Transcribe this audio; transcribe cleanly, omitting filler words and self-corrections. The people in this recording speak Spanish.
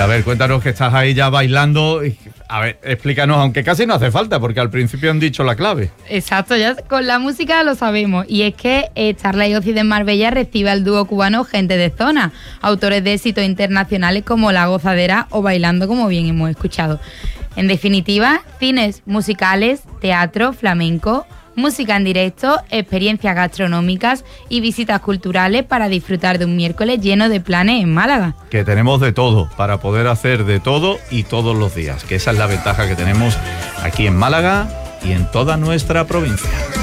a ver, cuéntanos que estás ahí ya bailando. A ver, explícanos, aunque casi no hace falta, porque al principio han dicho la clave. Exacto, ya con la música lo sabemos. Y es que Starlight Oci de Marbella recibe al dúo cubano Gente de Zona, autores de éxitos internacionales como La Gozadera o Bailando, como bien hemos escuchado. En definitiva, cines musicales, teatro, flamenco, música en directo, experiencias gastronómicas y visitas culturales para disfrutar de un miércoles lleno de planes en Málaga. Que tenemos de todo, para poder hacer de todo y todos los días, que esa es la ventaja que tenemos aquí en Málaga y en toda nuestra provincia.